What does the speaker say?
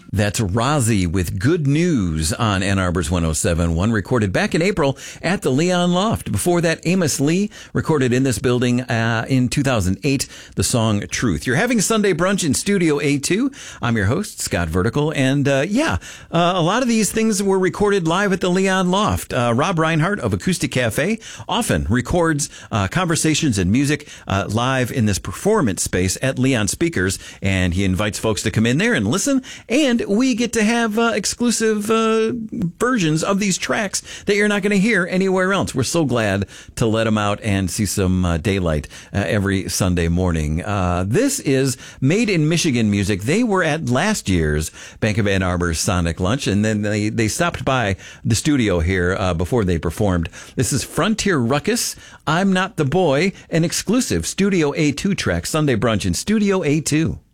That's Rozzy with Good News on Ann Arbor's 107.1, recorded back in April at the Leon Loft. Before that, Amos Lee recorded in this building in 2008, the song Truth. You're having Sunday brunch in Studio A2. I'm your host, Scott Vertical, and a lot of these things were recorded live at the Leon Loft. Rob Reinhardt of Acoustic Cafe often records conversations and music live in this performance space at Leon Speakers, and he invites folks to come in there and listen, and we get to have exclusive versions of these tracks that you're not going to hear anywhere else. We're so glad to let them out and see some daylight every Sunday morning. This is Made in Michigan music. They were at last year's Bank of Ann Arbor Sonic Lunch, and then they stopped by the studio here before they performed. This is Frontier Ruckus, I'm Not the Boy, an exclusive Studio A2 track, Sunday brunch in Studio A2.